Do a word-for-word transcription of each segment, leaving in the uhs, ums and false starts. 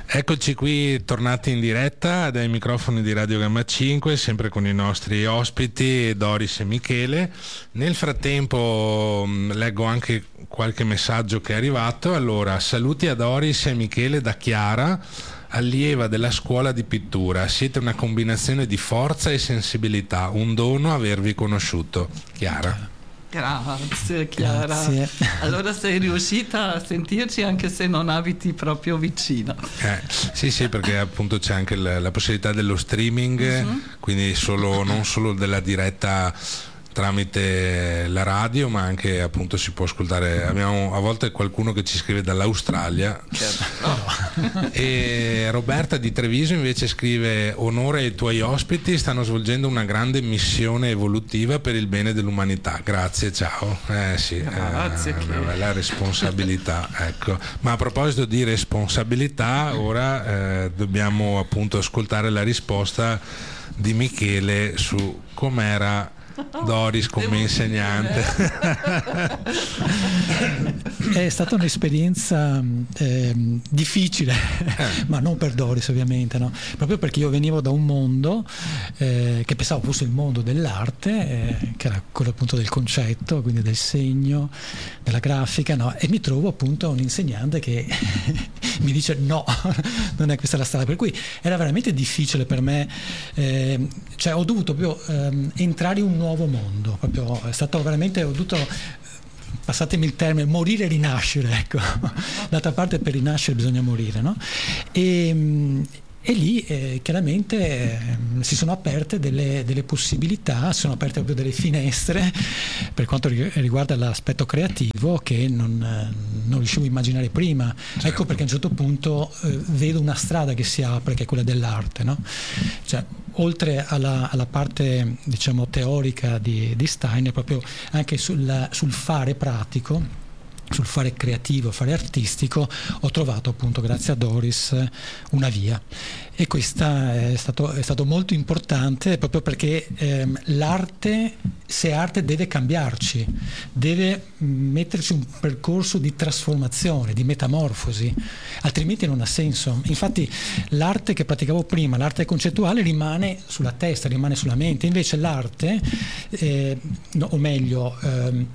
Eccoci qui tornati in diretta dai microfoni di Radio Gamma cinque, sempre con i nostri ospiti Doris e Michele. Nel frattempo mh, leggo anche qualche messaggio che è arrivato. Allora, saluti a Doris e Michele da Chiara, allieva della scuola di pittura. Siete una combinazione di forza e sensibilità, un dono avervi conosciuto. Chiara. Grazie Chiara. Grazie. Allora sei riuscita a sentirci anche se non abiti proprio vicino. Eh, sì sì, perché appunto c'è anche la, la possibilità dello streaming, uh-huh. quindi solo, non solo della diretta tramite la radio, ma anche appunto si può ascoltare. Abbiamo a volte qualcuno che ci scrive dall'Australia. Certo. E Roberta di Treviso invece scrive: onore ai tuoi ospiti, stanno svolgendo una grande missione evolutiva per il bene dell'umanità. Grazie, ciao. Eh sì, grazie, eh, che... una bella responsabilità, ecco. Ma a proposito di responsabilità, ora eh, dobbiamo appunto ascoltare la risposta di Michele su com'era Doris come Devo insegnante. È stata un'esperienza eh, difficile, eh. ma non per Doris ovviamente, no? Proprio perché io venivo da un mondo eh, che pensavo fosse il mondo dell'arte, eh, che era quello appunto del concetto, quindi del segno, della grafica, no? E mi trovo appunto un insegnante che mi dice no, non è questa la strada, per cui era veramente difficile per me, eh, cioè ho dovuto proprio eh, entrare in un nuovo mondo, proprio è stato veramente, ho dovuto, passatemi il termine, morire e rinascere, ecco. D'altra parte per rinascere bisogna morire, no? E, e lì eh, chiaramente eh, si sono aperte delle, delle possibilità, si sono aperte proprio delle finestre per quanto riguarda l'aspetto creativo che non, non riuscivo a immaginare prima. Certo. Ecco perché a un certo punto eh, vedo una strada che si apre, che è quella dell'arte, no? Cioè, oltre alla, alla parte diciamo teorica di, di Steiner, proprio anche sul, sul fare pratico, sul fare creativo, fare artistico, ho trovato appunto grazie a Doris una via, e questa è stato, è stato molto importante proprio perché ehm, l'arte, se arte, deve cambiarci, deve metterci un percorso di trasformazione, di metamorfosi, altrimenti non ha senso. Infatti l'arte che praticavo prima, l'arte concettuale, rimane sulla testa, rimane sulla mente, invece l'arte eh, no, o meglio ehm,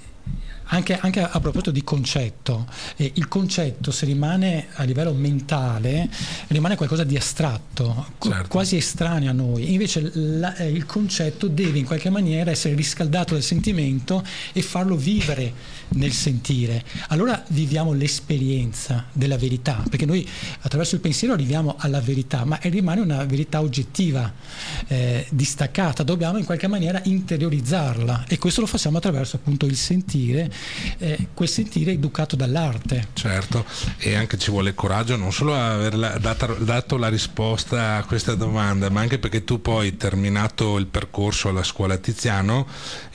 Anche, anche a proposito di concetto, eh, il concetto, se rimane a livello mentale, rimane qualcosa di astratto, certo. quasi estraneo a noi. Invece la, eh, il concetto deve in qualche maniera essere riscaldato dal sentimento e farlo vivere nel sentire. Allora viviamo l'esperienza della verità, perché noi attraverso il pensiero arriviamo alla verità, ma rimane una verità oggettiva, eh, distaccata. Dobbiamo in qualche maniera interiorizzarla, e questo lo facciamo attraverso appunto il sentire. Eh, quel sentire educato dall'arte. Certo, e anche ci vuole coraggio, non solo aver la, dato, dato la risposta a questa domanda, ma anche perché tu poi, terminato il percorso alla scuola Tiziano,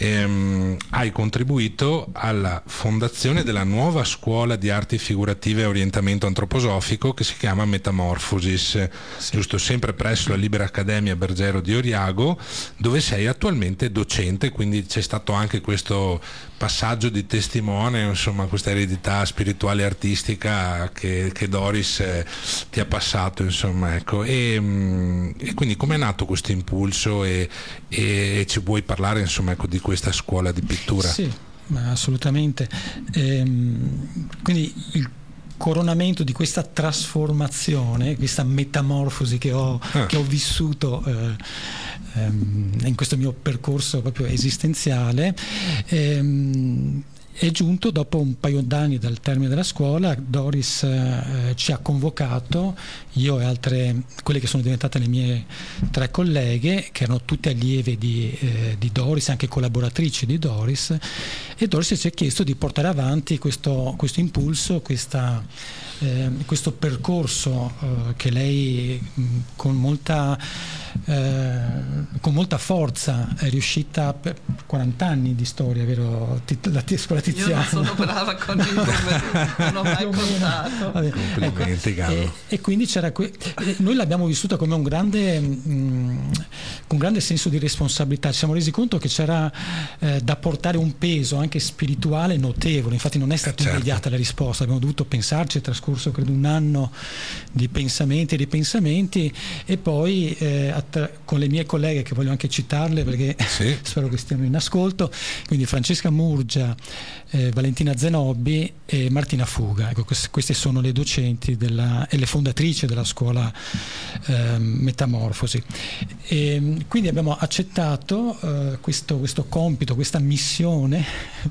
ehm, hai contribuito alla fondazione della nuova scuola di arti figurative e orientamento antroposofico che si chiama Metamorphosis, sì. giusto, sempre presso la Libera Accademia Bergero di Oriago, dove sei attualmente docente, quindi c'è stato anche questo passaggio di testimone, insomma, questa eredità spirituale e artistica che, che Doris eh, ti ha passato, insomma, ecco. E, mh, e quindi com'è nato questo impulso, e, e, e ci vuoi parlare, insomma, ecco, di questa scuola di pittura? Sì, ma assolutamente. Ehm, quindi il coronamento di questa trasformazione, questa metamorfosi che ho, ah. che ho vissuto eh, in questo mio percorso proprio esistenziale, ehm, è giunto dopo un paio d'anni dal termine della scuola. Doris eh, ci ha convocato, io e altre, quelle che sono diventate le mie tre colleghe, che erano tutte allieve di, eh, di Doris, anche collaboratrici di Doris, e Doris ci ha chiesto di portare avanti questo, questo impulso, questa, eh, questo percorso eh, che lei mh, con molta Eh, con molta forza è riuscita per quaranta anni di storia, vero? La scuola Tiziano. Io non sono brava con i numeri, non ho mai contato. Vabbè, complimenti, ecco, e, e quindi c'era que- noi l'abbiamo vissuta come un grande mh, con grande senso di responsabilità. Ci siamo resi conto che c'era eh, da portare un peso anche spirituale notevole, infatti non è stata certo. immediata la risposta, abbiamo dovuto pensarci, è trascorso credo un anno di pensamenti e ripensamenti, e poi eh, attra- con le mie colleghe, che voglio anche citarle perché sì. spero che stiano in ascolto, quindi Francesca Murgia, eh, Valentina Zenobbi e Martina Fuga, ecco, queste, queste sono le docenti della, e le fondatrici della scuola eh, Metamorfosi, e quindi abbiamo accettato eh, questo, questo compito, questa missione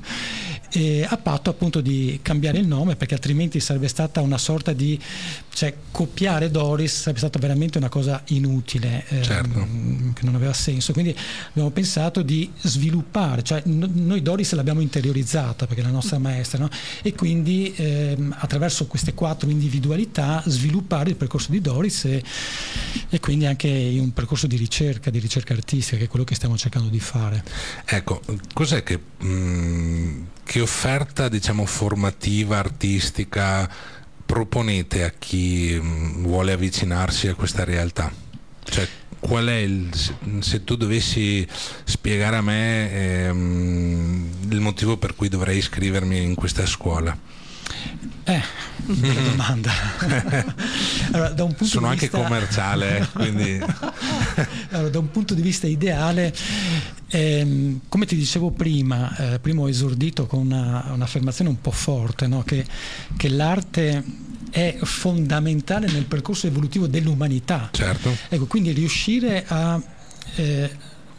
e a patto appunto di cambiare il nome, perché altrimenti sarebbe stata una sorta di, cioè copiare Doris sarebbe stata veramente una cosa inutile, eh, certo. che non aveva senso, quindi abbiamo pensato di sviluppare, cioè n- noi Doris l'abbiamo interiorizzata perché è la nostra maestra, no? E quindi ehm, attraverso queste quattro individualità sviluppare il percorso di Doris e, e quindi anche un percorso di ricerca, di ricerca artistica, che è quello che stiamo cercando di fare. Ecco, cos'è che, mh, che offerta, diciamo, formativa, artistica proponete a chi mh, vuole avvicinarsi a questa realtà? Cioè, qual è il, se tu dovessi spiegare a me ehm, il motivo per cui dovrei iscrivermi in questa scuola? Eh, bella domanda. Allora, da un punto sono di anche vista... commerciale, eh, quindi allora, da un punto di vista ideale, ehm, come ti dicevo prima, eh, prima ho esordito con una, un'affermazione un po' forte, no? che, che l'arte è fondamentale nel percorso evolutivo dell'umanità. certo. Ecco, quindi riuscire a eh,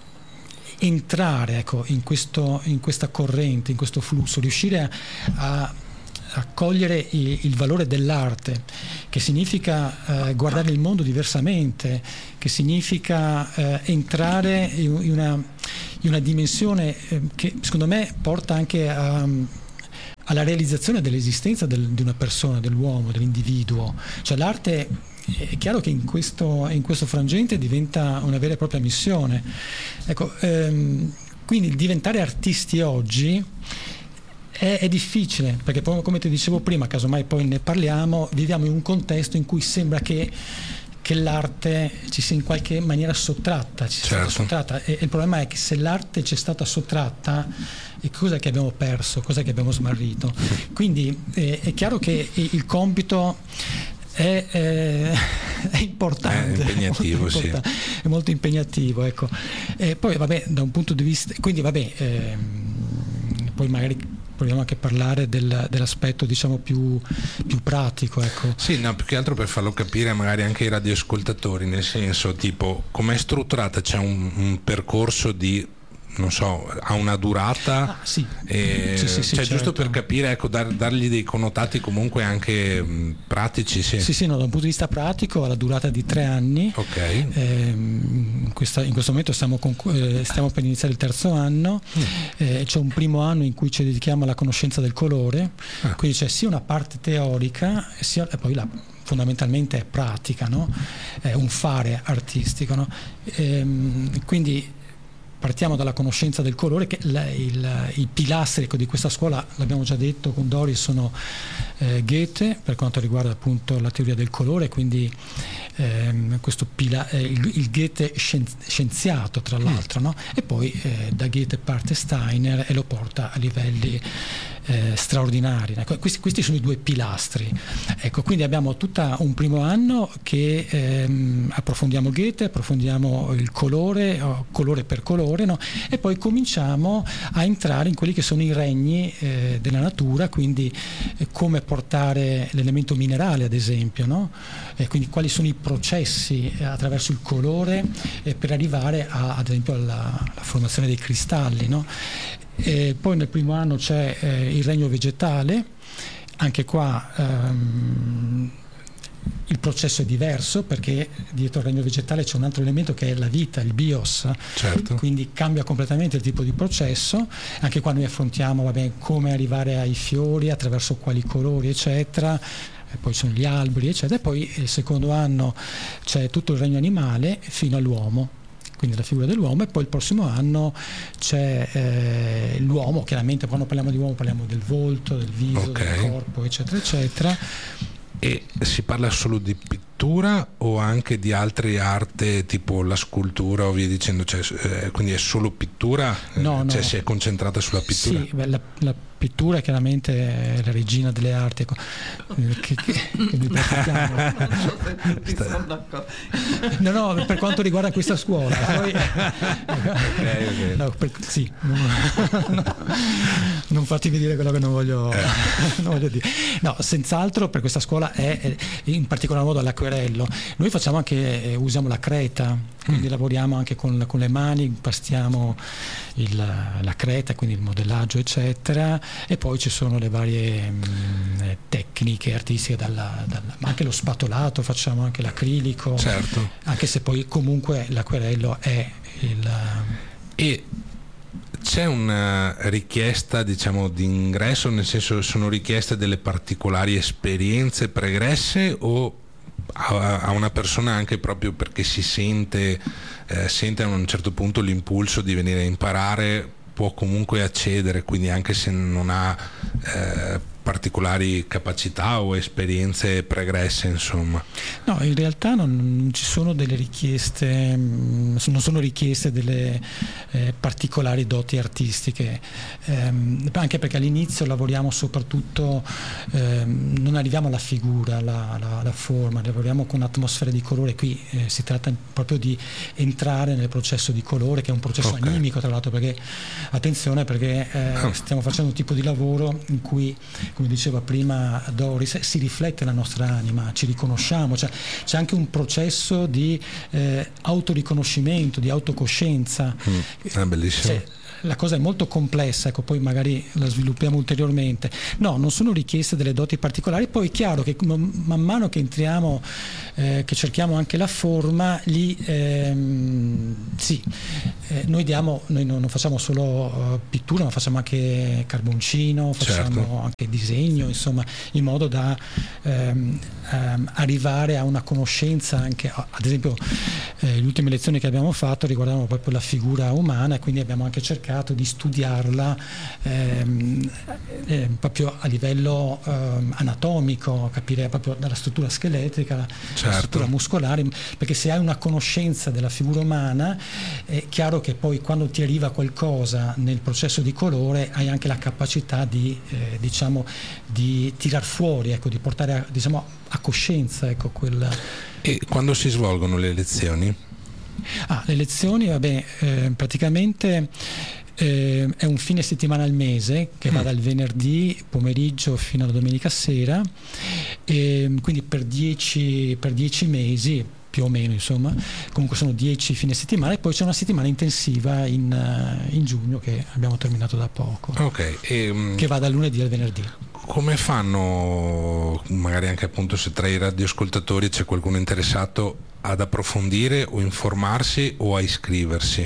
entrare ecco, in, questo, in questa corrente, in questo flusso, riuscire a, a a cogliere il, il valore dell'arte, che significa eh, guardare il mondo diversamente, che significa eh, entrare in, in, una, in una dimensione eh, che secondo me porta anche a, alla realizzazione dell'esistenza del, di una persona, dell'uomo, dell'individuo. Cioè l'arte è chiaro che in questo, in questo frangente diventa una vera e propria missione. Ecco, ehm, quindi diventare artisti oggi È, è difficile, perché poi, come ti dicevo prima, casomai poi ne parliamo, viviamo in un contesto in cui sembra che, che l'arte ci sia in qualche maniera sottratta, ci sia certo. stata sottratta, e, e il problema è che se l'arte ci è stata sottratta, e cosa che abbiamo perso, cosa che abbiamo smarrito. Quindi eh, è chiaro che il compito è, è, è importante, è impegnativo, molto sì. importante, è molto impegnativo, ecco. E poi vabbè, da un punto di vista, quindi vabbè, ehm, poi magari proviamo anche a parlare del, dell'aspetto diciamo più, più pratico, ecco. Sì, no, più che altro per farlo capire magari anche ai radioascoltatori, nel senso, tipo, com'è strutturata? C'è un, un percorso di, non so, ha una durata, ah, sì. E, sì, sì, sì, cioè certo. giusto per capire, ecco, dar, dargli dei connotati comunque anche mh, pratici, sì. Sì, sì, no, da un punto di vista pratico ha la durata di tre anni. Ok. Ehm, in, questa, in questo momento stiamo, con, eh, stiamo per iniziare il terzo anno, mm. eh, c'è un primo anno in cui ci dedichiamo alla conoscenza del colore, ah. quindi c'è sia una parte teorica sia, e poi la fondamentalmente è pratica, no? È un fare artistico, no? Ehm, quindi partiamo dalla conoscenza del colore, che il, il, i pilastri ecco, di questa scuola, l'abbiamo già detto con Doris, sono eh, Goethe per quanto riguarda appunto la teoria del colore, quindi ehm, questo pila, eh, il, il Goethe scienziato tra l'altro, no? E poi eh, da Goethe parte Steiner e lo porta a livelli eh, straordinari. Ecco, questi, questi sono i due pilastri. Ecco, quindi abbiamo tutto un primo anno che ehm, approfondiamo Goethe, approfondiamo il colore, oh, colore per colore, no? E poi cominciamo a entrare in quelli che sono i regni eh, della natura, quindi eh, come portare l'elemento minerale ad esempio, no? E quindi quali sono i processi eh, attraverso il colore eh, per arrivare a, ad esempio alla, alla formazione dei cristalli, no? E poi nel primo anno c'è eh, il regno vegetale, anche qua ehm, il processo è diverso, perché dietro il regno vegetale c'è un altro elemento che è la vita, il bios, certo. Quindi cambia completamente il tipo di processo. Anche qua noi affrontiamo vabbè, come arrivare ai fiori, attraverso quali colori eccetera, e poi sono gli alberi eccetera, e poi il secondo anno c'è tutto il regno animale fino all'uomo, quindi la figura dell'uomo, e poi il prossimo anno c'è eh, l'uomo, chiaramente quando parliamo di uomo parliamo del volto, del viso, okay. del corpo eccetera eccetera. E si parla solo di pittura o anche di altre arte tipo la scultura o via dicendo, cioè, eh, quindi è solo pittura? No, cioè no. si è concentrata sulla pittura? Sì, beh, la, la pittura chiaramente è la regina delle arti, ecco, che, che, che noi pratichiamo. Non so se tutti sono d'accordo. No, no, per quanto riguarda questa scuola, poi, okay, okay. No, per, sì, non, no, non fatemi dire quello che non voglio, eh. non voglio dire. No, senz'altro per questa scuola è, è in particolar modo l'acquerello. Noi facciamo anche, eh, usiamo la creta, quindi mm. lavoriamo anche con, con le mani, impastiamo il, la creta, quindi il modellaggio, eccetera. E poi ci sono le varie mh, tecniche artistiche, dalla, dalla, ma anche lo spatolato, facciamo anche l'acrilico, certo. Anche se poi comunque l'acquerello è il... E c'è una richiesta, diciamo, di ingresso, nel senso, sono richieste delle particolari esperienze pregresse o a, a una persona anche proprio perché si sente, eh, sente a un certo punto l'impulso di venire a imparare, può comunque accedere, quindi anche se non ha eh, particolari capacità o esperienze pregresse, insomma? No, in realtà non, non ci sono delle richieste, non sono richieste delle eh, particolari doti artistiche, ehm, anche perché all'inizio lavoriamo soprattutto, ehm, non arriviamo alla figura, alla, alla, alla forma, lavoriamo con atmosfere di colore. Qui eh, si tratta proprio di entrare nel processo di colore, che è un processo okay. animico, tra l'altro, perché attenzione, perché eh, oh. stiamo facendo un tipo di lavoro in cui, come diceva prima Doris, si riflette la nostra anima, ci riconosciamo, cioè, c'è anche un processo di eh, autoriconoscimento, di autocoscienza. Mm, è bellissimo. Cioè, la cosa è molto complessa, ecco, poi magari la sviluppiamo ulteriormente. No, non sono richieste delle doti particolari, poi è chiaro che man mano che entriamo, eh, che cerchiamo anche la forma, lì ehm, sì, eh, noi diamo, noi non facciamo solo uh, pittura, ma facciamo anche carboncino, facciamo certo. anche disegno, insomma, in modo da ehm, ehm, arrivare a una conoscenza anche, ad esempio eh, le ultime lezioni che abbiamo fatto riguardavano proprio la figura umana, e quindi abbiamo anche cercato di studiarla ehm, eh, proprio a livello ehm, anatomico, capire proprio dalla struttura scheletrica, certo. la struttura muscolare, perché se hai una conoscenza della figura umana è chiaro che poi quando ti arriva qualcosa nel processo di colore hai anche la capacità di eh, diciamo di tirar fuori, ecco, di portare a, diciamo, a coscienza, ecco, quella. E quando si svolgono le lezioni? Ah, le lezioni, vabbè, eh, praticamente eh, è un fine settimana al mese che mm. va dal venerdì pomeriggio fino alla domenica sera, e quindi per dieci, per dieci mesi più o meno, insomma, comunque sono dieci fine settimana, e poi c'è una settimana intensiva in, in giugno che abbiamo terminato da poco, okay. e, che va dal lunedì al venerdì. Come fanno, magari anche appunto se tra i radioascoltatori c'è qualcuno interessato, ad approfondire o informarsi o a iscriversi?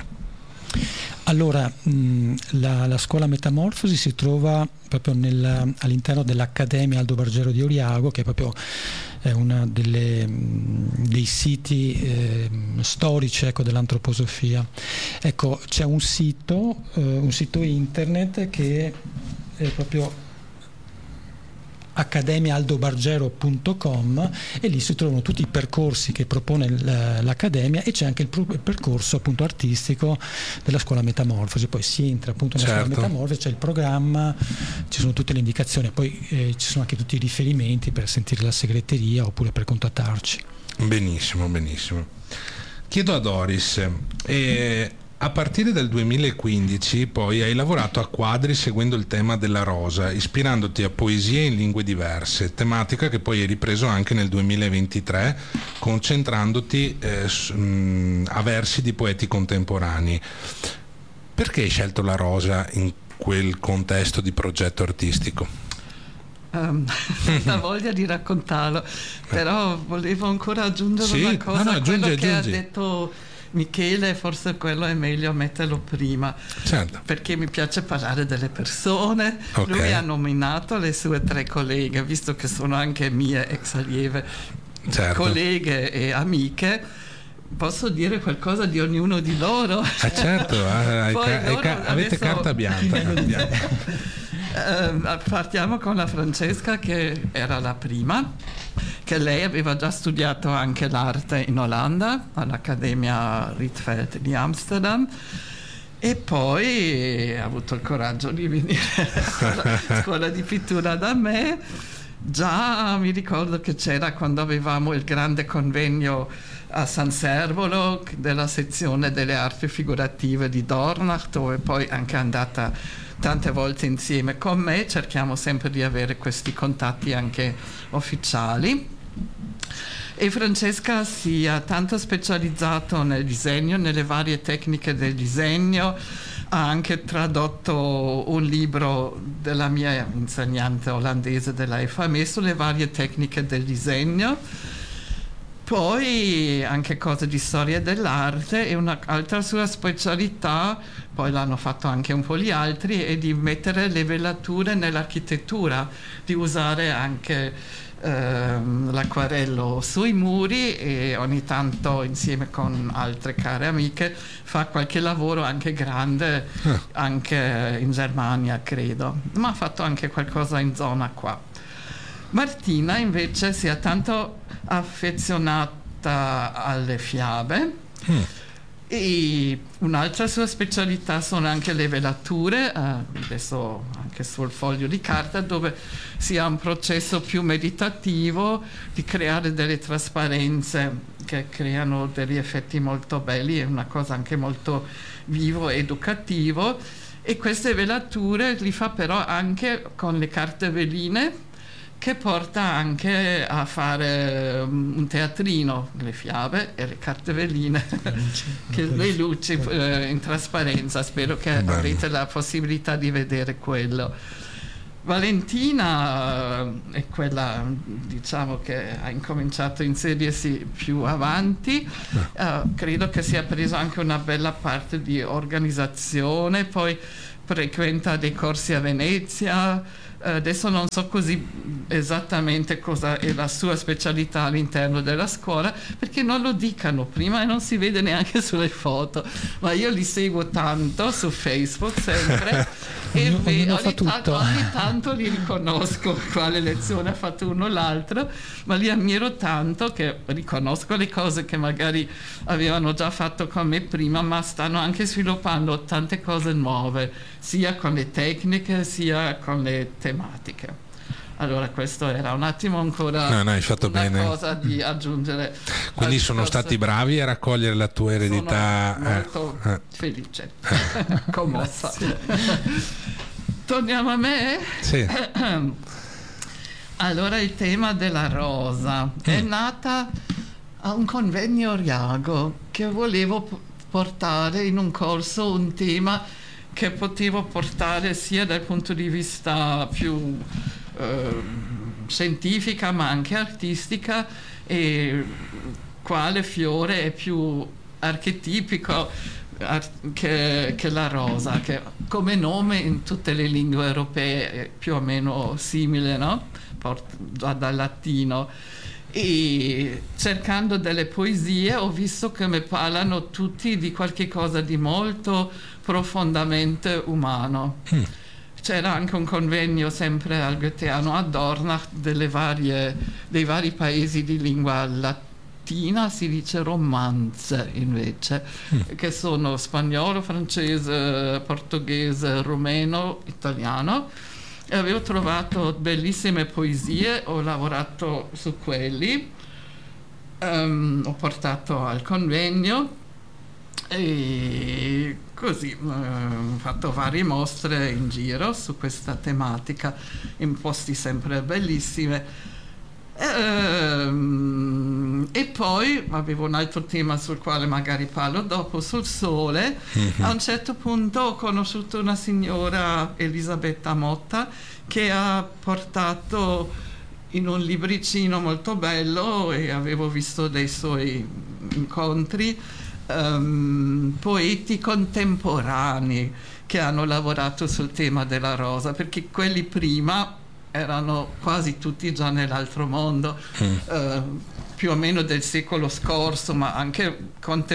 Allora, mh, la, la scuola Metamorfosi si trova proprio nel, all'interno dell'Accademia Aldo Bargero di Oriago, che è proprio è uno dei siti eh, storici, ecco, dell'antroposofia. Ecco, c'è un sito, eh, un sito internet che è proprio accademia aldo bargero punto com, e lì si trovano tutti i percorsi che propone l'accademia, e c'è anche il, pro- il percorso appunto artistico della scuola Metamorfosi. Poi si entra appunto nella certo. scuola Metamorfosi, c'è il programma, ci sono tutte le indicazioni, poi eh, ci sono anche tutti i riferimenti per sentire la segreteria oppure per contattarci. Benissimo, benissimo. Chiedo a Doris, eh, a partire dal duemilaquindici poi hai lavorato a quadri seguendo il tema della rosa, ispirandoti a poesie in lingue diverse, tematica che poi hai ripreso anche nel duemilaventitré, concentrandoti eh, a versi di poeti contemporanei. Perché hai scelto la rosa in quel contesto di progetto artistico? Um, la voglia di raccontarlo, però volevo ancora aggiungere sì? una cosa, no, no, aggiungi, quello che aggiungi. ha detto Michele, forse quello è meglio metterlo prima, certo. perché mi piace parlare delle persone. Okay. Lui ha nominato le sue tre colleghe, visto che sono anche mie ex allieve, certo. colleghe e amiche. Posso dire qualcosa di ognuno di loro? Ah, certo, hai, Poi hai, loro ca- avete adesso... carta bianca. Carta bianca. Uh, partiamo con la Francesca, che era la prima, che lei aveva già studiato anche l'arte in Olanda, all'Accademia Rietveld di Amsterdam, e poi ha avuto il coraggio di venire alla scuola di pittura da me. Già mi ricordo che c'era quando avevamo il grande convegno a San Servolo della sezione delle arti figurative di Dornach, dove poi anche è andata tante volte insieme con me. Cerchiamo sempre di avere questi contatti anche ufficiali. E Francesca si è tanto specializzato nel disegno, nelle varie tecniche del disegno. Ha anche tradotto un libro della mia insegnante olandese della F A M E sulle varie tecniche del disegno. Poi anche cose di storia dell'arte, e un'altra sua specialità, poi l'hanno fatto anche un po' gli altri, è di mettere le velature nell'architettura, di usare anche ehm, l'acquarello sui muri, e ogni tanto insieme con altre care amiche fa qualche lavoro anche grande, eh. anche in Germania credo, ma ha fatto anche qualcosa in zona qua. Martina invece si è tanto affezionata alle fiabe, mm. e un'altra sua specialità sono anche le velature, eh, adesso anche sul foglio di carta, dove si ha un processo più meditativo di creare delle trasparenze che creano degli effetti molto belli, è una cosa anche molto vivo e educativo. E queste velature li fa però anche con le carte veline, che porta anche a fare un teatrino, le fiabe e le carte veline, che le luci eh, in trasparenza. Spero che Bello. avrete la possibilità di vedere quello. Valentina è quella, diciamo, che ha incominciato a inserirsi più avanti, uh, credo che sia preso anche una bella parte di organizzazione, poi frequenta dei corsi a Venezia. Adesso non so così esattamente cosa è la sua specialità all'interno della scuola, perché non lo dicano prima e non si vede neanche sulle foto, ma io li seguo tanto su Facebook sempre e ogni, ogni, ogni, tanto, ogni tanto li riconosco quale lezione ha fatto uno o l'altro, ma li ammiro tanto che riconosco le cose che magari avevano già fatto con me prima, ma stanno anche sviluppando tante cose nuove, sia con le tecniche sia con le tematiche. Allora questo era un attimo ancora no, no, hai fatto una bene. cosa di aggiungere. Quindi sono cose. Stati bravi a raccogliere la tua eredità. Sono molto eh. felice, commossa. Torniamo a me? Sì. Allora il tema della rosa mm. è nata a un convegno Oriago che volevo portare in un corso un tema che potevo portare sia dal punto di vista più eh, scientifica ma anche artistica, e quale fiore è più archetipico ar- che, che la rosa, che come nome in tutte le lingue europee è più o meno simile, no? Port- già dal latino. E cercando delle poesie ho visto che mi parlano tutti di qualche cosa di molto profondamente umano. Mm. C'era anche un convegno sempre al Goetheano a Dornach delle varie, dei vari paesi di lingua latina, si dice romanze invece, mm. che sono spagnolo, francese, portoghese, rumeno, italiano. E avevo trovato bellissime poesie, ho lavorato su quelli, um, ho portato al convegno e così uh, ho fatto varie mostre in giro su questa tematica in posti sempre bellissimi. Ehm, e poi avevo un altro tema sul quale magari parlo dopo, sul sole. Mm-hmm. A un certo punto ho conosciuto una signora, Elisabetta Motta, che ha portato in un libricino molto bello, e avevo visto dei suoi incontri, um, poeti contemporanei che hanno lavorato sul tema della rosa, perché quelli prima erano quasi tutti già nell'altro mondo, mm. eh, più o meno del secolo scorso, ma anche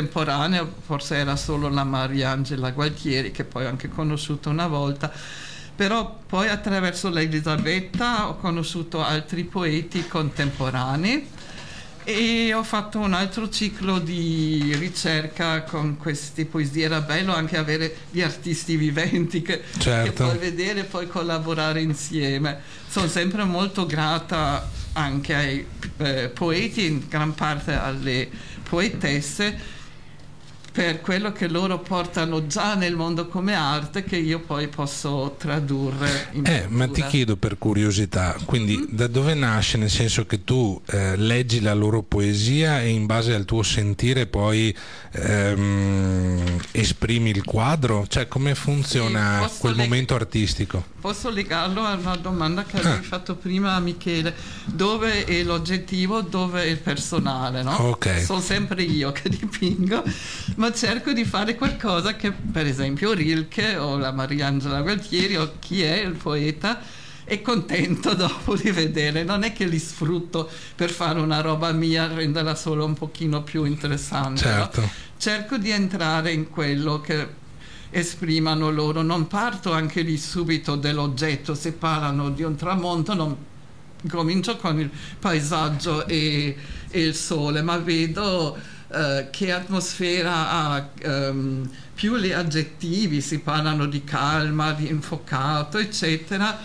contemporaneo, forse era solo la Mariangela Gualtieri, che poi ho anche conosciuto una volta, però poi attraverso l'Elisabetta ho conosciuto altri poeti contemporanei e ho fatto un altro ciclo di ricerca con queste poesie. Era bello anche avere gli artisti viventi che, certo. che puoi vedere e poi collaborare insieme. Sono sempre molto grata anche ai eh, poeti, in gran parte alle poetesse, per quello che loro portano già nel mondo come arte, che io poi posso tradurre in eh, ma ti chiedo per curiosità, quindi mm-hmm. da dove nasce, nel senso che tu eh, leggi la loro poesia e in base al tuo sentire poi ehm, esprimi il quadro, cioè come funziona sì, quel leg- momento artistico? Posso legarlo a una domanda che avevi ah. fatto prima a Michele: dove è l'oggettivo, dove è il personale, no? Okay. Sono sempre io che dipingo, ma cerco di fare qualcosa che, per esempio, Rilke o la Mariangela Gualtieri o chi è il poeta è contento dopo di vedere. Non è che li sfrutto per fare una roba mia, renderla solo un pochino più interessante. Certo. No? Cerco di entrare in quello che esprimano loro, non parto anche lì subito dell'oggetto. Se parlano di un tramonto non comincio con il paesaggio e, e il sole, ma vedo uh, che atmosfera ha, um, più gli aggettivi, si parlano di calma, di infuocato, eccetera,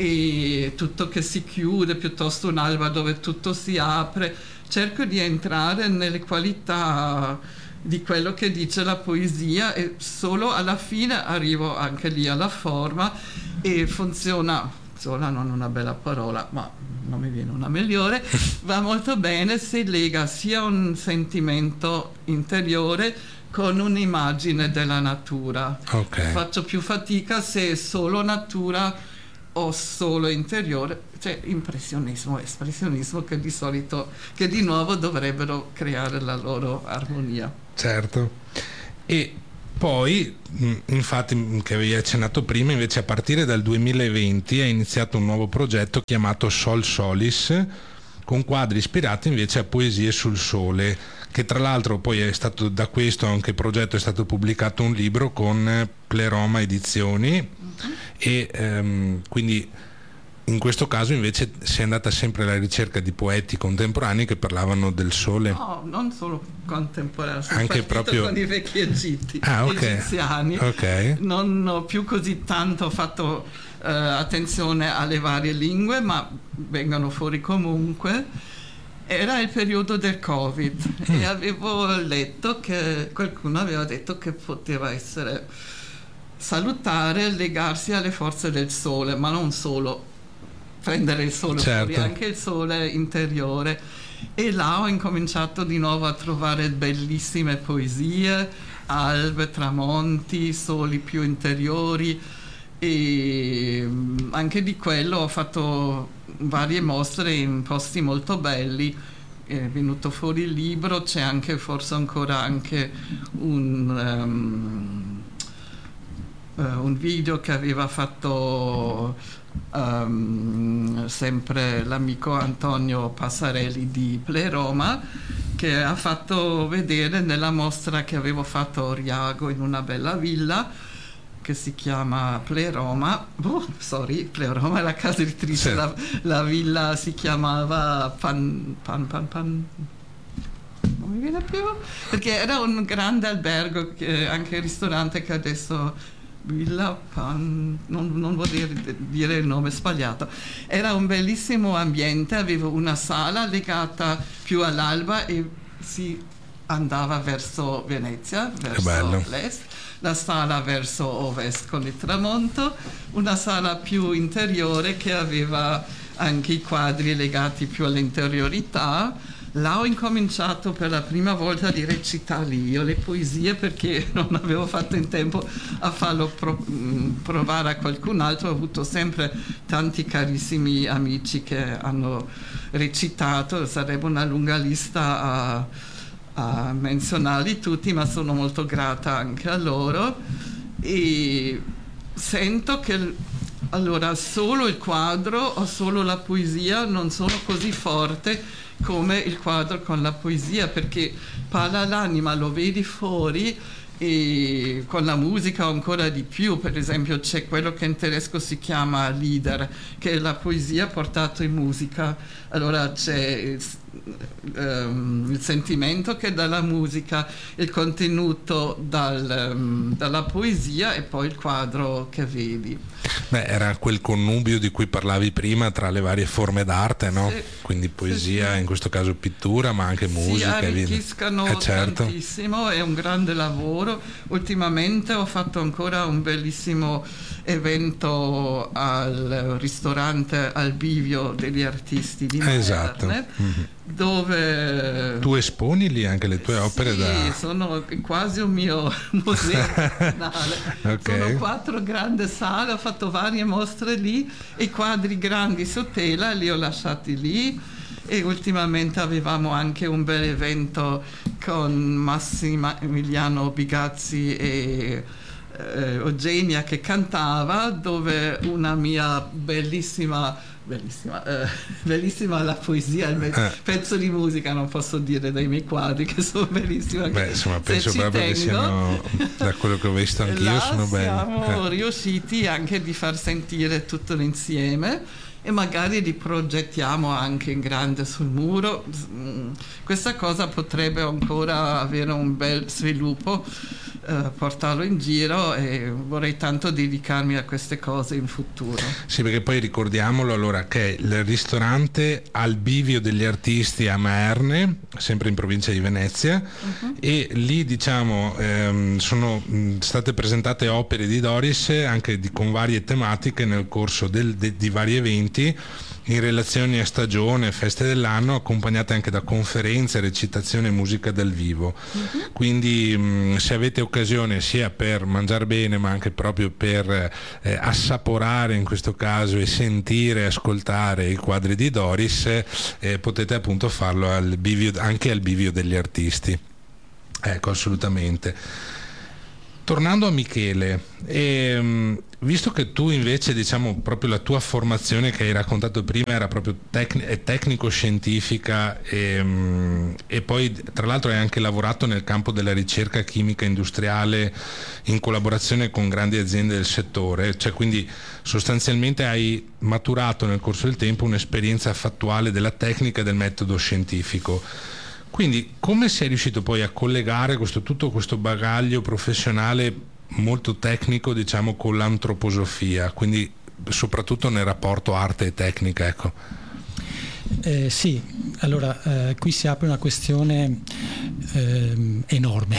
e tutto che si chiude piuttosto un'alba dove tutto si apre. Cerco di entrare nelle qualità di quello che dice la poesia e solo alla fine arrivo anche lì alla forma, e funziona, funziona non una bella parola, ma non mi viene una migliore, va molto bene se lega sia un sentimento interiore con un'immagine della natura. Okay. Faccio più fatica se è solo natura o solo interiore, cioè impressionismo, espressionismo, che di solito, che di nuovo dovrebbero creare la loro armonia. Certo. E poi, infatti, che avevi accennato prima, invece a partire dal duemilaventi hai iniziato un nuovo progetto chiamato Sol Solis, con quadri ispirati invece a poesie sul sole, che tra l'altro poi è stato, da questo anche progetto è stato pubblicato un libro con Pleroma Edizioni. Uh-huh. E ehm, quindi in questo caso invece sei andata sempre alla ricerca di poeti contemporanei che parlavano del sole. No, non solo contemporanei, sono anche proprio con i vecchi egitti, ah, okay. egiziani. Okay. Non ho più così tanto fatto uh, attenzione alle varie lingue, ma vengono fuori comunque. Era il periodo del Covid mm. e avevo letto che qualcuno aveva detto che poteva essere salutare legarsi alle forze del sole, ma non solo prendere il sole, certo. fuori, anche il sole interiore. E là ho incominciato di nuovo a trovare bellissime poesie, albe, tramonti, soli più interiori, e anche di quello ho fatto varie mostre in posti molto belli. È venuto fuori il libro, c'è anche forse ancora anche un um, uh, un video che aveva fatto um, sempre l'amico Antonio Passarelli di Pleroma, che ha fatto vedere nella mostra che avevo fatto a Oriago in una bella villa che si chiama Pleroma, oh, sorry, Pleroma è la casa editrice, sì. la, la villa si chiamava Pan, Pan, Pan, Pan, non mi viene più, perché era un grande albergo, che, anche il ristorante, che adesso Villa Pan, non, non vuol dire, dire il nome sbagliato. Era un bellissimo ambiente, avevo una sala legata più all'alba e si andava verso Venezia, verso l'est, la sala verso ovest con il tramonto, una sala più interiore che aveva anche i quadri legati più all'interiorità. Là ho incominciato per la prima volta di recitare io le poesie, perché non avevo fatto in tempo a farlo pro- provare a qualcun altro. Ho avuto sempre tanti carissimi amici che hanno recitato, sarebbe una lunga lista a a menzionarli tutti, ma sono molto grata anche a loro, e sento che allora solo il quadro o solo la poesia non sono così forte come il quadro con la poesia, perché parla l'anima, lo vedi fuori e con la musica ancora di più. Per esempio c'è quello che in tedesco si chiama Lieder, che è la poesia portata in musica. Allora c'è um, il sentimento che dalla musica, il contenuto dal, um, dalla poesia e poi il quadro che vedi. Beh, era quel connubio di cui parlavi prima tra le varie forme d'arte, no? Sì, quindi poesia, sì, sì. In questo caso pittura, ma anche musica. Si arricchiscano eh, certo. tantissimo, è un grande lavoro. Ultimamente ho fatto ancora un bellissimo evento al ristorante Al Bivio degli artisti di Maerne, esatto. Mm-hmm. Dove tu esponi lì anche le tue sì, opere? Sì, da... sono quasi un mio museo personale. Okay. Sono quattro grandi sale, ho fatto varie mostre lì, e i quadri grandi su tela li ho lasciati lì. E ultimamente avevamo anche un bel evento con Massimiliano Bigazzi e eh, Eugenia che cantava, dove una mia bellissima bellissima eh, bellissima la poesia, il eh. pezzo di musica, non posso dire dei miei quadri che sono bellissimi. Beh, insomma, penso proprio tengo, che siano, da quello che ho visto anch'io, sono belli. Siamo eh. riusciti anche di far sentire tutto l'insieme, e magari li progettiamo anche in grande sul muro. Questa cosa potrebbe ancora avere un bel sviluppo, eh, portarlo in giro, e vorrei tanto dedicarmi a queste cose in futuro. Sì, perché poi ricordiamolo allora che il ristorante Al Bivio degli Artisti a Maerne, sempre in provincia di Venezia, uh-huh. e lì diciamo ehm, sono state presentate opere di Doris anche di, con varie tematiche nel corso del, de, di vari eventi in relazione a stagione, feste dell'anno, accompagnate anche da conferenze, recitazione e musica dal vivo. Uh-huh. Quindi mh, se avete occasione sia per mangiare bene, ma anche proprio per eh, assaporare in questo caso e sentire, ascoltare i quadri di Doris, eh, potete appunto farlo al bivio, anche al Bivio degli Artisti. Ecco, assolutamente. Tornando a Michele, ehm, visto che tu invece, diciamo, proprio la tua formazione che hai raccontato prima era proprio tec- tecnico-scientifica, e, e poi tra l'altro hai anche lavorato nel campo della ricerca chimica industriale in collaborazione con grandi aziende del settore, cioè quindi sostanzialmente hai maturato nel corso del tempo un'esperienza fattuale della tecnica e del metodo scientifico. Quindi come sei riuscito poi a collegare questo, tutto questo bagaglio professionale molto tecnico, diciamo, con l'antroposofia, quindi soprattutto nel rapporto arte e tecnica, ecco? Eh, sì, allora eh, qui si apre una questione eh, enorme,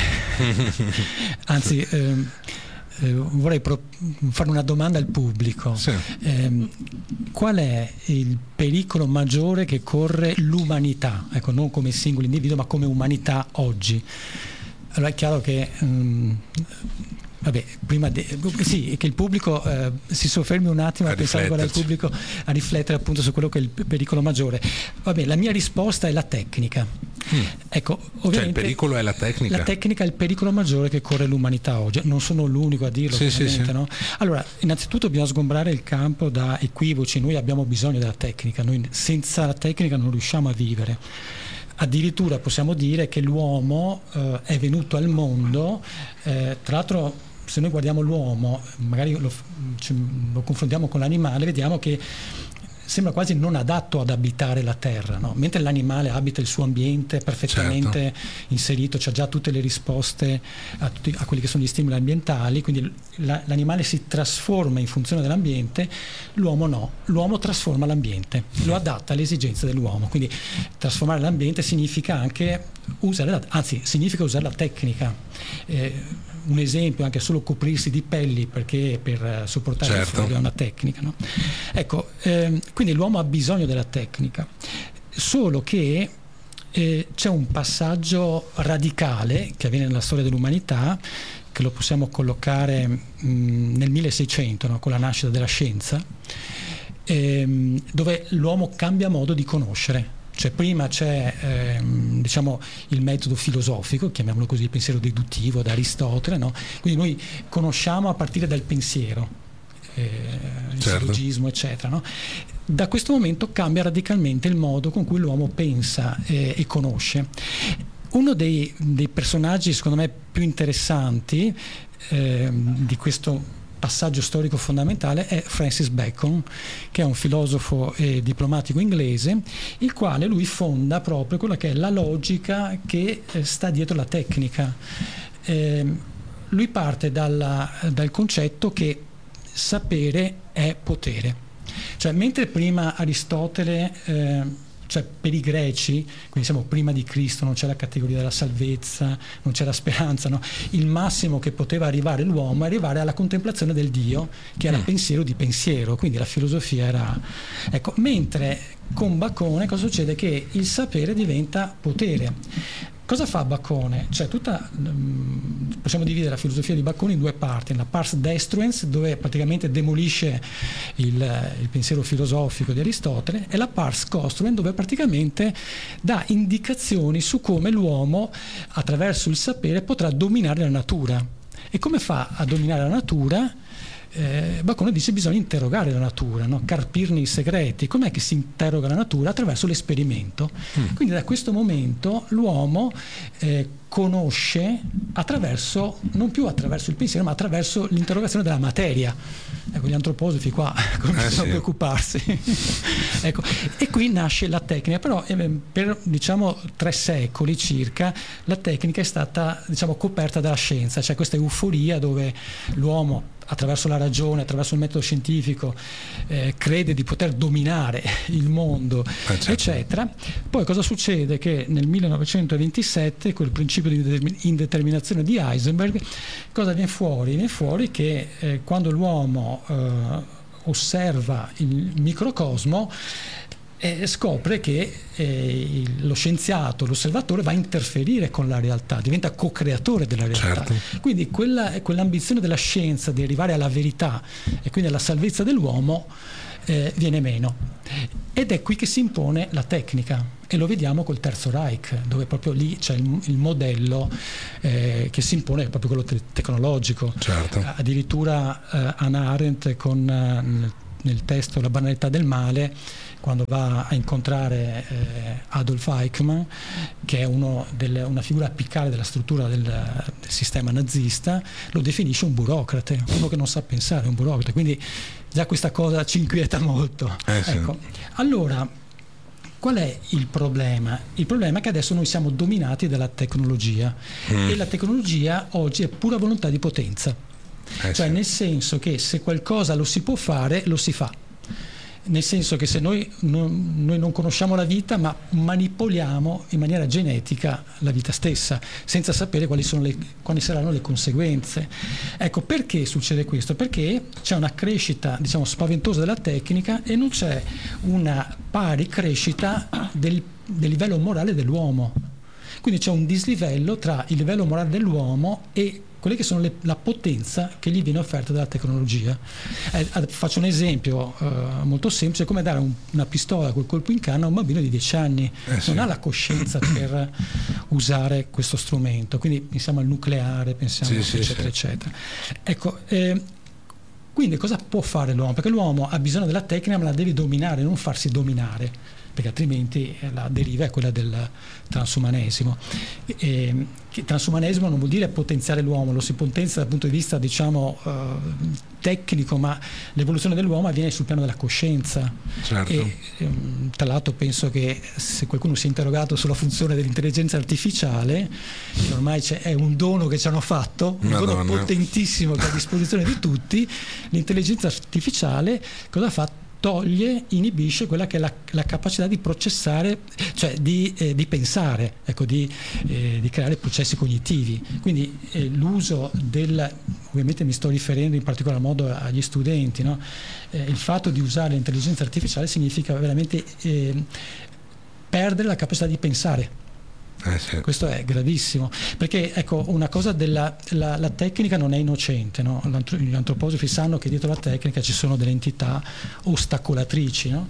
anzi eh, eh, vorrei pro- fare una domanda al pubblico. Sì. Eh, qual è il pericolo maggiore che corre l'umanità, ecco, non come singolo individuo ma come umanità oggi? Allora è chiaro che um, vabbè, prima de- sì, che il pubblico eh, si soffermi un attimo a, a pensare qual è il pubblico, a riflettere appunto su quello che è il pericolo maggiore. Vabbè, la mia risposta è la tecnica. Mm. Ecco, ovviamente, cioè il pericolo è la tecnica. La tecnica è il pericolo maggiore che corre l'umanità oggi. Non sono l'unico a dirlo, sì, sì, sì. No? Allora, innanzitutto bisogna sgombrare il campo da equivoci. Noi abbiamo bisogno della tecnica, noi senza la tecnica non riusciamo a vivere. Addirittura possiamo dire che l'uomo eh, è venuto al mondo, eh, tra l'altro se noi guardiamo l'uomo, magari lo, lo confrontiamo con l'animale, vediamo che sembra quasi non adatto ad abitare la terra, no? Mentre l'animale abita il suo ambiente perfettamente certo. inserito, c'ha già tutte le risposte a, tutti, a quelli che sono gli stimoli ambientali, quindi la, l'animale si trasforma in funzione dell'ambiente, l'uomo no, l'uomo trasforma l'ambiente, lo adatta alle esigenze dell'uomo, quindi trasformare l'ambiente significa anche usare la, anzi significa usare la tecnica. Eh, un esempio, anche solo coprirsi di pelli perché per sopportare certo. il freddo è una tecnica, no? Ecco, ehm, quindi l'uomo ha bisogno della tecnica, solo che eh, c'è un passaggio radicale che avviene nella storia dell'umanità, che lo possiamo collocare mh, nel milleseicento, no? Con la nascita della scienza, ehm, dove l'uomo cambia modo di conoscere. Cioè prima c'è ehm, diciamo il metodo filosofico, chiamiamolo così, il pensiero deduttivo da Aristotele, no? Quindi noi conosciamo a partire dal pensiero, eh, il certo. sillogismo eccetera, no? Da questo momento cambia radicalmente il modo con cui l'uomo pensa eh, e conosce. Uno dei, dei personaggi secondo me più interessanti eh, di questo passaggio storico fondamentale è Francis Bacon, che è un filosofo e diplomatico inglese, il quale lui fonda proprio quella che è la logica che eh, sta dietro la tecnica. Eh, lui parte dalla, dal concetto che sapere è potere. Cioè, mentre prima Aristotele eh, cioè per i greci, quindi siamo prima di Cristo, non c'è la categoria della salvezza, non c'è la speranza, no? Il massimo che poteva arrivare l'uomo è arrivare alla contemplazione del Dio, che era mm. pensiero di pensiero, quindi la filosofia era... Ecco, mentre con Bacone cosa succede? Che il sapere diventa potere. Cosa fa Bacone? Cioè tutta, possiamo dividere la filosofia di Bacone in due parti: la pars destruens, dove praticamente demolisce il, il pensiero filosofico di Aristotele, e la pars construens, dove praticamente dà indicazioni su come l'uomo attraverso il sapere potrà dominare la natura. E come fa a dominare la natura? Eh, Bacone dice bisogna interrogare la natura, no? Carpirne i segreti. Com'è che si interroga la natura? Attraverso l'esperimento. Mm. Quindi da questo momento l'uomo eh, conosce attraverso, non più attraverso il pensiero, ma attraverso l'interrogazione della materia. Ecco, gli antroposofi qua cominciano eh, sì. a preoccuparsi. Ecco, e qui nasce la tecnica, però eh, per diciamo tre secoli circa la tecnica è stata, diciamo, coperta dalla scienza. C'è questa euforia dove l'uomo attraverso la ragione, attraverso il metodo scientifico eh, crede di poter dominare il mondo, eh, certo. eccetera. Poi cosa succede? Che nel millenovecentoventisette, con il principio di indeterminazione di Heisenberg, cosa viene fuori? Viene fuori che eh, quando l'uomo eh, osserva il microcosmo, e scopre che eh, lo scienziato, l'osservatore, va a interferire con la realtà, diventa co-creatore della realtà. Certo. Quindi quella, quell'ambizione della scienza di arrivare alla verità e quindi alla salvezza dell'uomo eh, viene meno. Ed è qui che si impone la tecnica, e lo vediamo col Terzo Reich, dove proprio lì c'è il, il modello eh, che si impone, è proprio quello te- tecnologico. Certo. Addirittura eh, Hannah Arendt con, eh, nel, nel testo La banalità del male, quando va a incontrare eh, Adolf Eichmann, che è uno del, una figura apicale della struttura del, del sistema nazista, lo definisce un burocrate, uno che non sa pensare, un burocrate. Quindi già questa cosa ci inquieta molto. Eh sì. Ecco. Allora, qual è il problema? Il problema è che adesso noi siamo dominati dalla tecnologia mm. e la tecnologia oggi è pura volontà di potenza. Eh cioè sì. Nel senso che se qualcosa lo si può fare, lo si fa. Nel senso che se noi non, noi non conosciamo la vita, ma manipoliamo in maniera genetica la vita stessa, senza sapere quali sono le, quali saranno le conseguenze. Ecco, perché succede questo? Perché c'è una crescita, diciamo, spaventosa della tecnica e non c'è una pari crescita del, del livello morale dell'uomo. Quindi c'è un dislivello tra il livello morale dell'uomo e quelle che sono le, la potenza che gli viene offerta dalla tecnologia. Eh, faccio un esempio eh, molto semplice: come dare un, una pistola col colpo in canna a un bambino di dieci anni. Eh sì. Non ha la coscienza per usare questo strumento. Quindi pensiamo al nucleare, pensiamo sì, eccetera, sì, eccetera. Ecco, eh, quindi cosa può fare l'uomo? Perché l'uomo ha bisogno della tecnica, ma la deve dominare, non farsi dominare, perché altrimenti la deriva è quella del transumanesimo. E, che transumanesimo non vuol dire potenziare l'uomo, lo si potenzia dal punto di vista, diciamo, uh, tecnico, ma l'evoluzione dell'uomo avviene sul piano della coscienza. Certo. E um, tra l'altro penso che se qualcuno si è interrogato sulla funzione dell'intelligenza artificiale, che ormai c'è, è un dono che ci hanno fatto, un Madonna. dono potentissimo che è a disposizione di tutti. L'intelligenza artificiale cosa fa? Toglie, inibisce quella che è la, la capacità di processare, cioè di, eh, di pensare, ecco, di, eh, di creare processi cognitivi. Quindi eh, l'uso del, ovviamente mi sto riferendo in particolar modo agli studenti, no? Eh, il fatto di usare l'intelligenza artificiale significa veramente eh, perdere la capacità di pensare. Eh sì. Questo è gravissimo, perché ecco, una cosa della la, la tecnica non è innocente, no? Gli antroposofi sanno che dietro la tecnica ci sono delle entità ostacolatrici, no?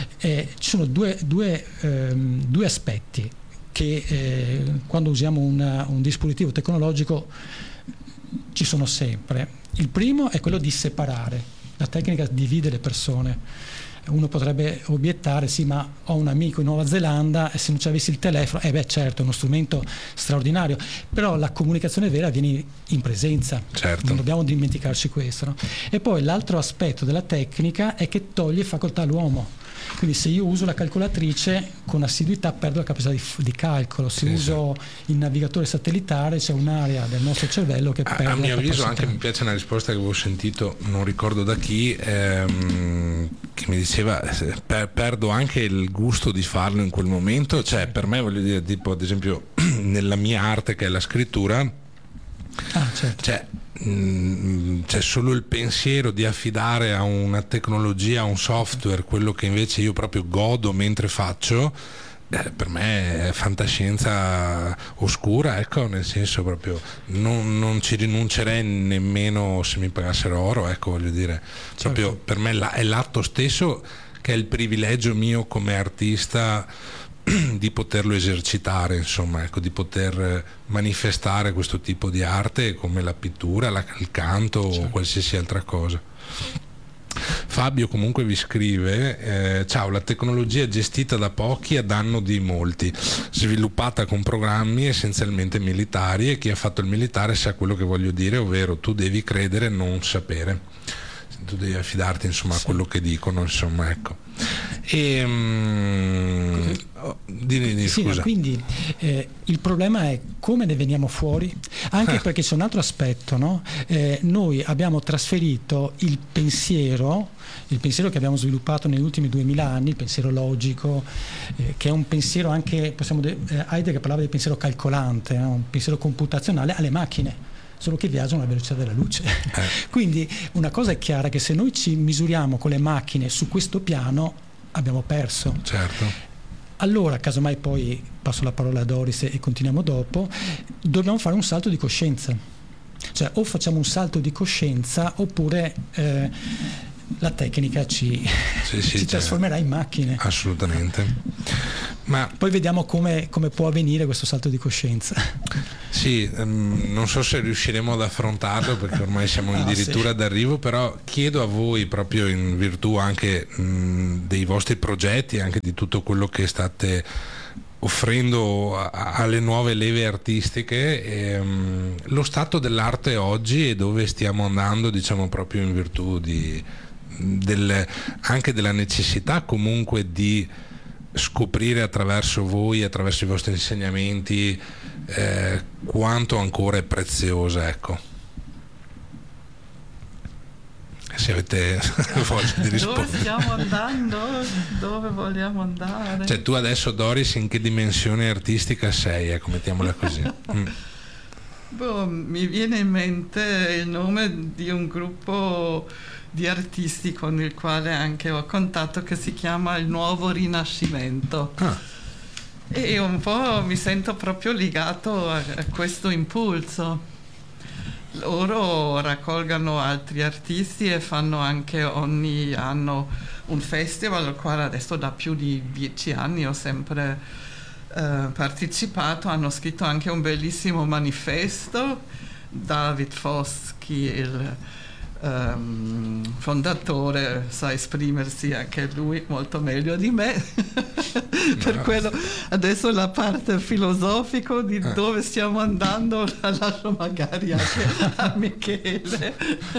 E ci sono due, due, ehm, due aspetti che eh, quando usiamo una, un dispositivo tecnologico ci sono sempre. Il primo è quello di separare. la tecnica divide le persone. Uno potrebbe obiettare, sì, ma ho un amico in Nuova Zelanda e se non ci avessi il telefono, eh beh certo, è uno strumento straordinario, però la comunicazione vera avviene in presenza, certo. Non dobbiamo dimenticarci questo, no? E poi l'altro aspetto della tecnica è che toglie facoltà all'uomo. Quindi se io uso la calcolatrice con assiduità perdo la capacità di, di calcolo, se sì, uso sì. il navigatore satellitare c'è un'area del nostro cervello che perde. A mio la avviso capacità. anche mi piace una risposta che avevo sentito, non ricordo da chi, ehm, che mi diceva per, perdo anche il gusto di farlo in quel momento, cioè per me, voglio dire, tipo ad esempio nella mia arte che è la scrittura, ah, certo. cioè c'è solo il pensiero di affidare a una tecnologia, a un software, quello che invece io proprio godo mentre faccio, eh, per me è fantascienza oscura, ecco, nel senso proprio non, non ci rinuncerei nemmeno se mi pagassero oro, ecco, voglio dire, certo. Proprio per me è l'atto stesso che è il privilegio mio come artista di poterlo esercitare, insomma, ecco, di poter manifestare questo tipo di arte come la pittura, la, il canto certo. o qualsiasi altra cosa. Fabio comunque vi scrive eh, ciao, la tecnologia è gestita da pochi a danno di molti, sviluppata con programmi essenzialmente militari e chi ha fatto il militare sa quello che voglio dire, ovvero tu devi credere, non sapere, tu devi affidarti insomma sì. a quello che dicono, insomma, ecco. E um, oh, di, di, sì, scusa. Quindi eh, il problema è come ne veniamo fuori, anche perché c'è un altro aspetto, no? Eh, noi abbiamo trasferito il pensiero il pensiero che abbiamo sviluppato negli ultimi duemila anni, il pensiero logico, eh, che è un pensiero anche, possiamo de- eh, Heidegger parlava di pensiero calcolante, no? Un pensiero computazionale, alle macchine, solo che viaggiano alla velocità della luce. Eh. Quindi una cosa è chiara, che se noi ci misuriamo con le macchine su questo piano abbiamo perso. Certo. Allora, casomai poi passo la parola a Doris e continuiamo dopo, dobbiamo fare un salto di coscienza. Cioè o facciamo un salto di coscienza oppure eh, la tecnica ci, sì, sì, ci trasformerà in macchine. Assolutamente. Ma poi vediamo come, come può avvenire questo salto di coscienza. Sì, um, non so se riusciremo ad affrontarlo perché ormai siamo ah, addirittura sì. d'arrivo, però chiedo a voi, proprio in virtù anche mh, dei vostri progetti, anche di tutto quello che state offrendo a, alle nuove leve artistiche, ehm, lo stato dell'arte oggi e dove stiamo andando, diciamo, proprio in virtù di, del, anche della necessità comunque di scoprire attraverso voi, attraverso i vostri insegnamenti, eh, quanto ancora è preziosa, ecco. Se avete voglia di rispondere. Dove stiamo andando? Dove vogliamo andare? Cioè tu adesso, Doris, in che dimensione artistica sei? Ecco, mettiamola così. Mm. Boh, mi viene in mente il nome di un gruppo di artisti con il quale anche ho contatto, che si chiama Il Nuovo Rinascimento. Ah. E un po' mi sento proprio legato a, a questo impulso. Loro raccolgono altri artisti e fanno anche ogni anno un festival al quale adesso da più di dieci anni ho sempre eh, partecipato. Hanno scritto anche un bellissimo manifesto. David Fossky, il um, fondatore, sa esprimersi anche lui molto meglio di me. Per quello adesso la parte filosofica di eh. dove stiamo andando la lascio magari anche a Michele.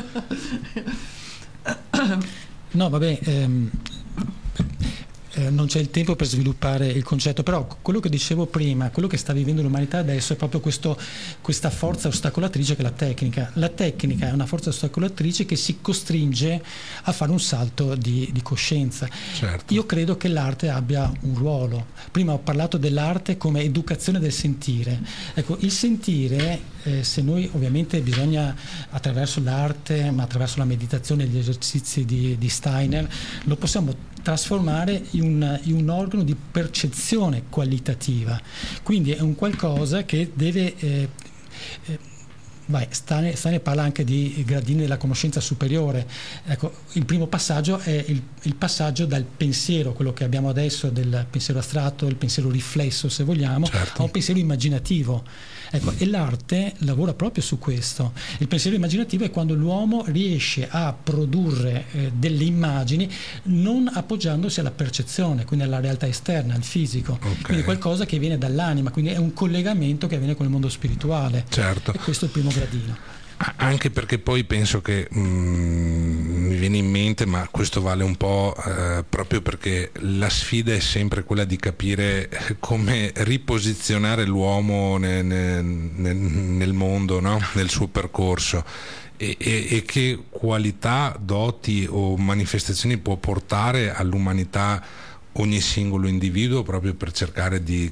No, vabbè, ehm, eh, non c'è il tempo per sviluppare il concetto, però quello che dicevo prima, quello che sta vivendo l'umanità adesso è proprio questo, questa forza ostacolatrice che è la tecnica. La tecnica è una forza ostacolatrice che si costringe a fare un salto di, di coscienza. Certo. Io credo che l'arte abbia un ruolo. Prima ho parlato dell'arte come educazione del sentire. Ecco, il sentire, eh, se noi ovviamente bisogna attraverso l'arte, ma attraverso la meditazione e gli esercizi di, di Steiner, lo possiamo trasformare in un, in un organo di percezione qualitativa. Quindi è un qualcosa che deve eh, eh, vai, Stane, Stane parla anche di gradini della conoscenza superiore. Ecco, il primo passaggio è il, il passaggio dal pensiero, quello che abbiamo adesso, del pensiero astratto, il pensiero riflesso se vogliamo, certo, a un pensiero immaginativo. Ecco, e l'arte lavora proprio su questo. Il pensiero immaginativo è quando l'uomo riesce a produrre eh, delle immagini non appoggiandosi alla percezione, quindi alla realtà esterna, al fisico, okay, quindi qualcosa che viene dall'anima, quindi è un collegamento che avviene con il mondo spirituale. certo. E questo è il primo gradino. Anche perché poi penso che mh, mi viene in mente, ma questo vale un po' eh, proprio perché la sfida è sempre quella di capire come riposizionare l'uomo nel, nel, nel mondo, no? Nel suo percorso, e, e, e che qualità, doti o manifestazioni può portare all'umanità ogni singolo individuo, proprio per cercare di,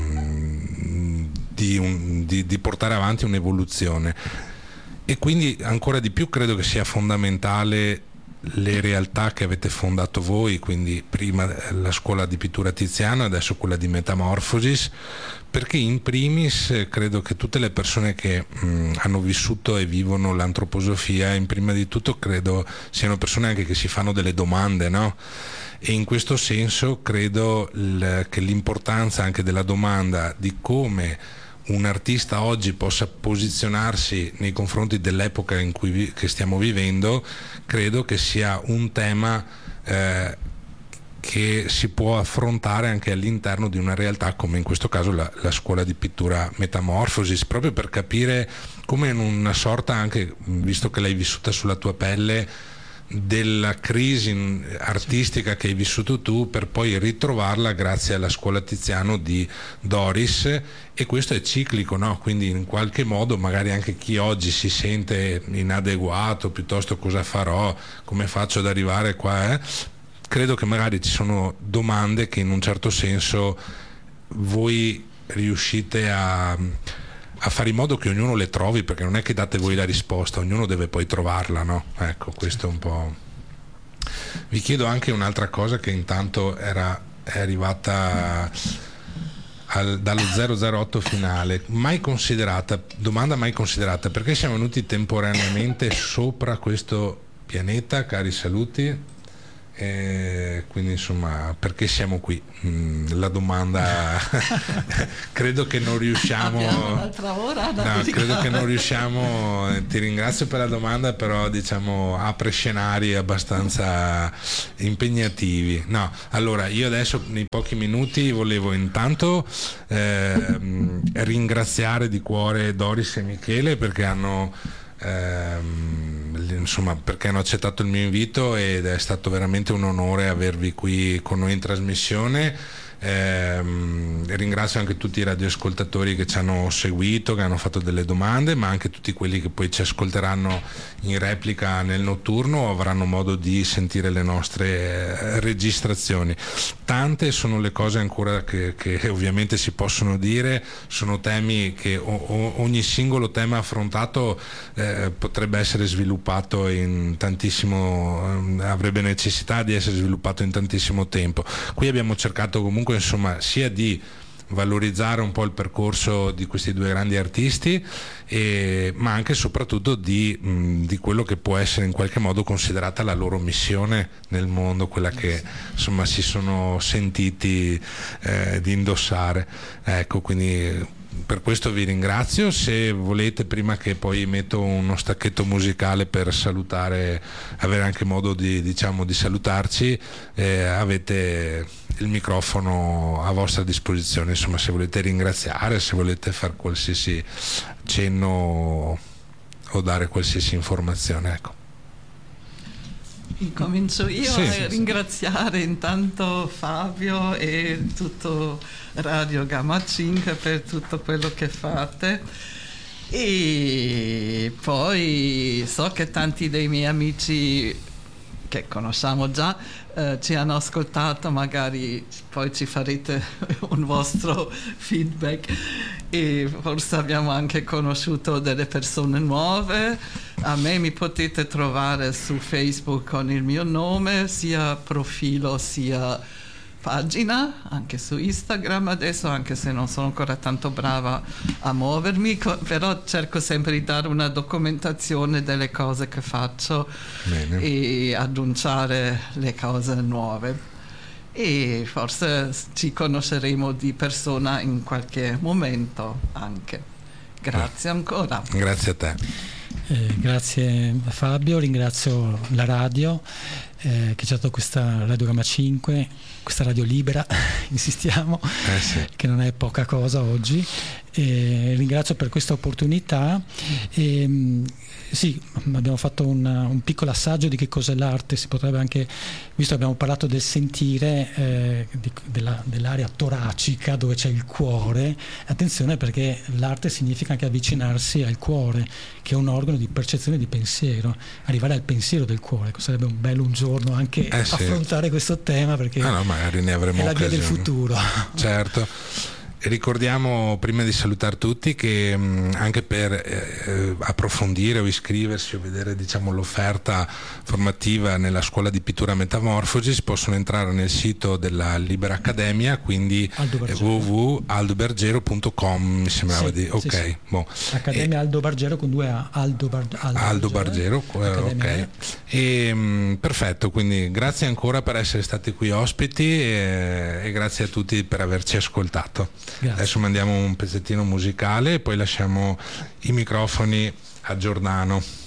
mh, di, un, di, di portare avanti un'evoluzione. E quindi ancora di più credo che sia fondamentale le realtà che avete fondato voi, quindi prima la scuola di pittura Tiziano, adesso quella di Metamorphosis, perché in primis credo che tutte le persone che mh, hanno vissuto e vivono l'antroposofia, in prima di tutto credo siano persone anche che si fanno delle domande, no? E in questo senso credo l- che l'importanza anche della domanda di come un artista oggi possa posizionarsi nei confronti dell'epoca in cui vi- che stiamo vivendo, credo che sia un tema eh, che si può affrontare anche all'interno di una realtà come in questo caso la, la scuola di pittura Metamorphosis, proprio per capire come in una sorta, anche visto che l'hai vissuta sulla tua pelle, della crisi artistica che hai vissuto tu, per poi ritrovarla grazie alla scuola Tiziano di Doris, e questo è ciclico, no? Quindi in qualche modo magari anche chi oggi si sente inadeguato, piuttosto cosa farò, come faccio ad arrivare qua, eh? Credo che magari ci sono domande che in un certo senso voi riuscite a a fare in modo che ognuno le trovi, perché non è che date voi la risposta, ognuno deve poi trovarla, no? Ecco, questo è un po'. Vi chiedo anche un'altra cosa che intanto era, è arrivata al, dallo zero zero otto finale, mai considerata, domanda mai considerata, perché siamo venuti temporaneamente sopra questo pianeta, cari saluti? E quindi insomma, perché siamo qui? Mm, la domanda credo che non riusciamo un'altra ora da no, credo che non riusciamo, ti ringrazio per la domanda, però diciamo apre scenari abbastanza impegnativi. No, allora io adesso nei pochi minuti volevo intanto eh, ringraziare di cuore Doris e Michele perché hanno Ehm, insomma perché hanno accettato il mio invito, ed è stato veramente un onore avervi qui con noi in trasmissione. Ehm, ringrazio anche tutti i radioascoltatori che ci hanno seguito, che hanno fatto delle domande, ma anche tutti quelli che poi ci ascolteranno in replica nel notturno o avranno modo di sentire le nostre eh, registrazioni. Tante sono le cose ancora che, che ovviamente si possono dire, sono temi che o, o, ogni singolo tema affrontato eh, potrebbe essere sviluppato in tantissimo, eh, avrebbe necessità di essere sviluppato in tantissimo tempo. Qui abbiamo cercato comunque insomma sia di valorizzare un po' il percorso di questi due grandi artisti, e, ma anche e soprattutto di, mh, di quello che può essere in qualche modo considerata la loro missione nel mondo, quella che insomma si sono sentiti eh, di indossare. Ecco, quindi per questo vi ringrazio. Se volete, prima che poi metto uno stacchetto musicale per salutare, avere anche modo di, diciamo, di salutarci, eh, avete il microfono a vostra disposizione, insomma, se volete ringraziare, se volete fare qualsiasi cenno o dare qualsiasi informazione, ecco. Incomincio io sì, a sì, ringraziare sì. intanto Fabio e tutto Radio Gamma cinque per tutto quello che fate, e poi so che tanti dei miei amici che conosciamo già eh, ci hanno ascoltato, magari poi ci farete un vostro feedback, e forse abbiamo anche conosciuto delle persone nuove. A me mi potete trovare su Facebook con il mio nome, sia profilo sia pagina anche su Instagram adesso, anche se non sono ancora tanto brava a muovermi, co- però cerco sempre di dare una documentazione delle cose che faccio. Bene. E annunciare le cose nuove. E forse ci conosceremo di persona in qualche momento anche. Grazie ancora. Grazie a te. Eh, grazie Fabio, ringrazio la radio eh, che ci ha dato questa Radio Gamma cinque, questa radio libera, insistiamo, eh sì. che non è poca cosa oggi. E ringrazio per questa opportunità. E, sì, abbiamo fatto una, un piccolo assaggio di che cos'è l'arte. Si potrebbe anche, visto che abbiamo parlato del sentire, eh, di, della, dell'area toracica dove c'è il cuore, attenzione, perché l'arte significa anche avvicinarsi al cuore, che è un organo di percezione e di pensiero, arrivare al pensiero del cuore. Sarebbe un bello un giorno anche eh sì. affrontare questo tema, perché ah no, magari ne avremo è la occasione. via del futuro. Certo. Ricordiamo, prima di salutare tutti, che mh, anche per eh, approfondire o iscriversi o vedere, diciamo, l'offerta formativa nella scuola di pittura Metamorfosi si possono entrare nel sito della Libera Accademia, quindi w w w punto aldo bargero punto com, mi sembrava sì, di ok. Sì, sì. Boh. Accademia e, Aldo Bargero con due A, Aldo, Bar, Aldo, Aldo Bargero, Bargero, eh, ok. E, mh, perfetto, quindi grazie ancora per essere stati qui ospiti e, e grazie a tutti per averci ascoltato. Grazie. Adesso mandiamo un pezzettino musicale e poi lasciamo i microfoni a Giordano.